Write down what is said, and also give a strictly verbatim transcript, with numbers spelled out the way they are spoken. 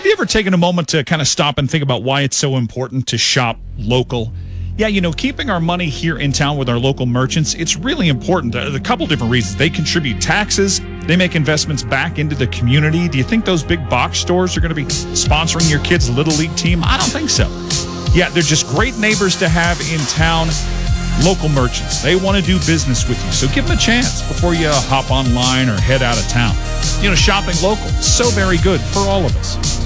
Have you ever taken a moment to kind of stop and think about why it's so important to shop local? Yeah, you know, keeping our money here in town with our local merchants, it's really important. Uh, a couple different reasons. They contribute taxes. They make investments back into the community. Do you think those big box stores are going to be sponsoring your kids' Little League team? I don't think so. Yeah, they're just great neighbors to have in town. Local merchants. They want to do business with you. So give them a chance before you hop online or head out of town. You know, shopping local, so very good for all of us.